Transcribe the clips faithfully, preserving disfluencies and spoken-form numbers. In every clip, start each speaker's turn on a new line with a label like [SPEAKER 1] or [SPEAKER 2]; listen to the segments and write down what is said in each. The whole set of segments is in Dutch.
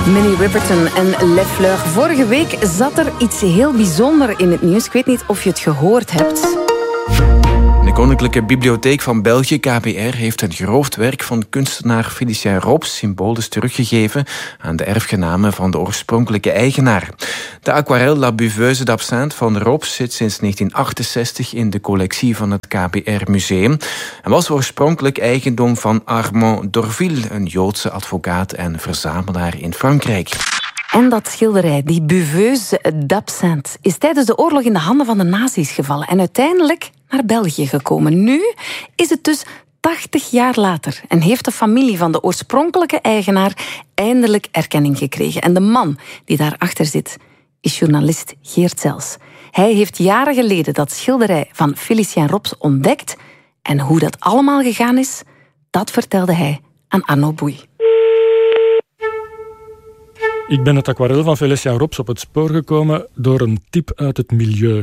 [SPEAKER 1] Minnie Riperton en Le Fleur. Vorige week zat er iets heel bijzonders in het nieuws. Ik weet niet of je het gehoord hebt.
[SPEAKER 2] De Koninklijke Bibliotheek van België, K B R, heeft een geroofd werk van kunstenaar Félicien Rops symbolisch teruggegeven aan de erfgenamen van de oorspronkelijke eigenaar. De aquarel La Buveuse d'Absinthe van Rops zit sinds negentien achtenzestig in de collectie van het K B R Museum en was oorspronkelijk eigendom van Armand d'Orville, een Joodse advocaat en verzamelaar in Frankrijk.
[SPEAKER 1] En dat schilderij, die Buveuse d'Absinthe, is tijdens de oorlog in de handen van de nazi's gevallen en uiteindelijk naar België gekomen. Nu is het dus tachtig jaar later en heeft de familie van de oorspronkelijke eigenaar eindelijk erkenning gekregen. En de man die daarachter zit is journalist Geert Zels. Hij heeft jaren geleden dat schilderij van Félicien Rops ontdekt en hoe dat allemaal gegaan is, dat vertelde hij aan Arno Boei.
[SPEAKER 3] Ik ben het aquarel van Félicien Rops op het spoor gekomen door een tip uit het milieu.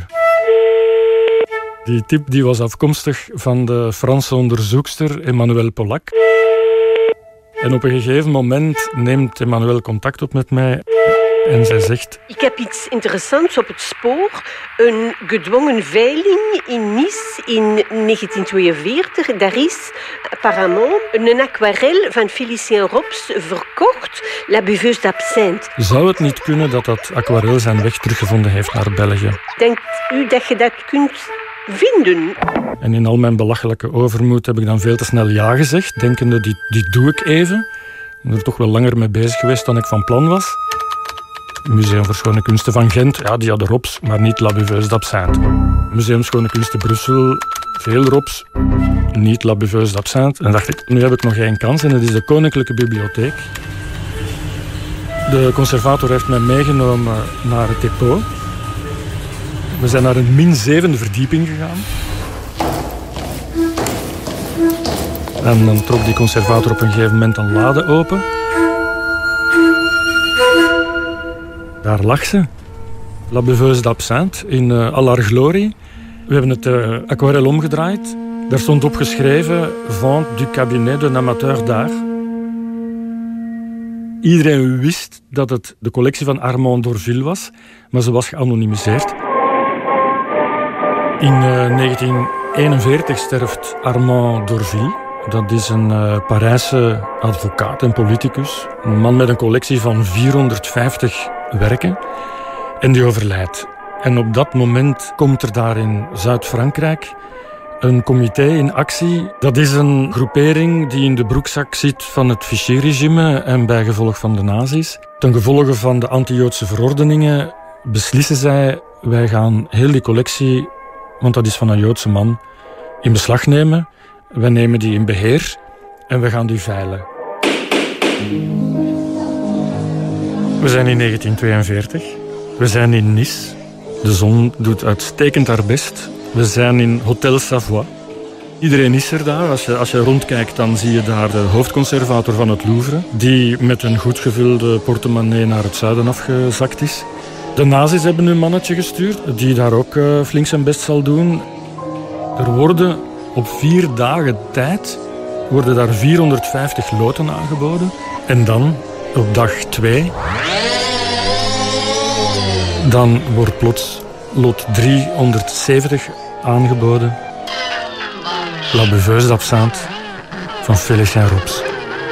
[SPEAKER 3] Die tip die was afkomstig van de Franse onderzoekster Emmanuelle Polak. En op een gegeven moment neemt Emmanuelle contact op met mij en zij zegt:
[SPEAKER 4] Ik heb iets interessants op het spoor. Een gedwongen veiling in Nice in negentien tweeënveertig. Daar is apparemment een aquarel van Félicien Rops verkocht. La Buveuse d'Absinthe.
[SPEAKER 3] Zou het niet kunnen dat dat aquarel zijn weg teruggevonden heeft naar België?
[SPEAKER 4] Denkt u dat je dat kunt vinden?
[SPEAKER 3] En in al mijn belachelijke overmoed heb ik dan veel te snel ja gezegd, denkende, die, die doe ik even. Ik ben er toch wel langer mee bezig geweest dan ik van plan was. Het Museum voor Schone Kunsten van Gent, ja, die hadden Rops, maar niet La Buveuse d'Absinthe. Museum Schone Kunsten Brussel, veel Rops, niet La Buveuse d'Absinthe. En dacht ik, nu heb ik nog één kans en dat is de Koninklijke Bibliotheek. De conservator heeft mij meegenomen naar het depot. We zijn naar een min zevende verdieping gegaan. En dan trok die conservator op een gegeven moment een lade open. Daar lag ze. La Buveuse d'Absinthe in uh, al haar glorie. We hebben het uh, aquarel omgedraaid. Daar stond op geschreven: Vente du cabinet d'un amateur d'art. Iedereen wist dat het de collectie van Armand d'Orville was, maar ze was geanonimiseerd. In uh, negentien eenenveertig sterft Armand d'Orville. Dat is een uh, Parijse advocaat en politicus. Een man met een collectie van vierhonderdvijftig werken. En die overlijdt. En op dat moment komt er daar in Zuid-Frankrijk een comité in actie. Dat is een groepering die in de broekzak zit van het Vichy-regime en bijgevolg van de nazi's. Ten gevolge van de anti-Joodse verordeningen beslissen zij: wij gaan heel die collectie, want dat is van een Joodse man, in beslag nemen. Wij nemen die in beheer en we gaan die veilen. We zijn in negentien tweeënveertig. We zijn in Nice. De zon doet uitstekend haar best. We zijn in Hotel Savoie. Iedereen is er daar. Als je, als je rondkijkt, dan zie je daar de hoofdconservator van het Louvre, die met een goed gevulde portemonnee naar het zuiden afgezakt is. De nazi's hebben een mannetje gestuurd, die daar ook uh, flink zijn best zal doen. Er worden op vier dagen tijd worden daar vierhonderdvijftig loten aangeboden. En dan, op dag twee, dan wordt plots lot driehonderdzeventig aangeboden. La Buveuse d'Absinthe van Félicien Rops.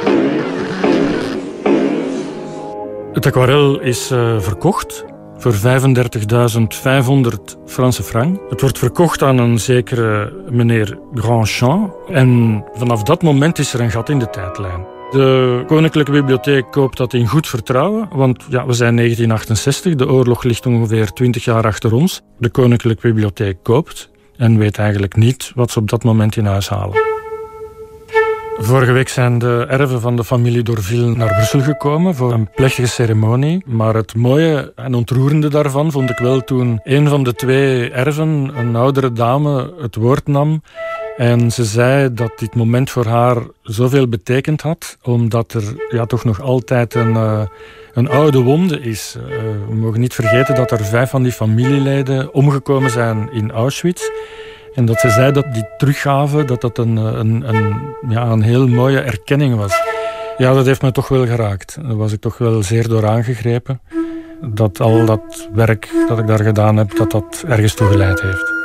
[SPEAKER 3] Het aquarel is uh, verkocht voor vijfendertigduizend vijfhonderd Franse frank. Het wordt verkocht aan een zekere meneer Grandchamp. En vanaf dat moment is er een gat in de tijdlijn. De Koninklijke Bibliotheek koopt dat in goed vertrouwen, want ja, we zijn negentien achtenzestig, de oorlog ligt ongeveer twintig jaar achter ons. De Koninklijke Bibliotheek koopt en weet eigenlijk niet wat ze op dat moment in huis halen. Vorige week zijn de erven van de familie d'Orville naar Brussel gekomen voor een plechtige ceremonie. Maar het mooie en ontroerende daarvan vond ik wel toen een van de twee erven, een oudere dame, het woord nam. En ze zei dat dit moment voor haar zoveel betekend had, omdat er ja, toch nog altijd een, uh, een oude wonde is. Uh, we mogen niet vergeten dat er vijf van die familieleden omgekomen zijn in Auschwitz. En dat ze zei dat die teruggave, dat dat een, een, een, ja, een heel mooie erkenning was. Ja, dat heeft me toch wel geraakt. Daar was ik toch wel zeer door aangegrepen. Dat al dat werk dat ik daar gedaan heb, dat dat ergens toe geleid heeft.